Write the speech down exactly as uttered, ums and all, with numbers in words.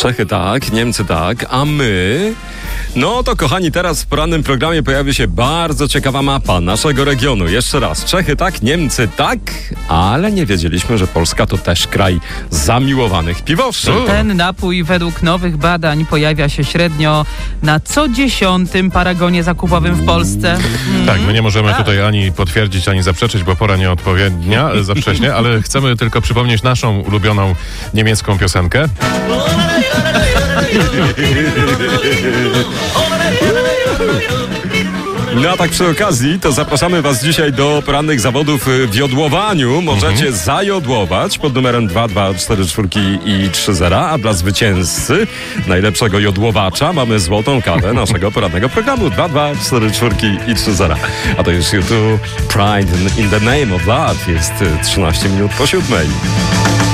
Czechy tak, Niemcy tak, a my... No to kochani, teraz w porannym programie pojawi się bardzo ciekawa mapa naszego regionu. Jeszcze raz, Czechy tak, Niemcy tak, ale nie wiedzieliśmy, że Polska to też kraj zamiłowanych piwoszy. Ten napój według nowych badań pojawia się średnio na co dziesiątym paragonie zakupowym w Polsce. Mm. Tak, my nie możemy tutaj ani potwierdzić, ani zaprzeczyć, bo pora nieodpowiednia, za wcześnie, ale chcemy tylko przypomnieć naszą ulubioną niemiecką piosenkę. No a tak przy okazji, to zapraszamy was dzisiaj do porannych zawodów w jodłowaniu. Możecie mhm. zajodłować pod numerem dwa dwa cztery cztery i trzy zero, a dla zwycięzcy najlepszego jodłowacza mamy złotą kawę naszego porannego programu dwa dwa cztery cztery i trzy zero. A to już YouTube Pride in the Name of Love jest trzynaście minut po siódmej.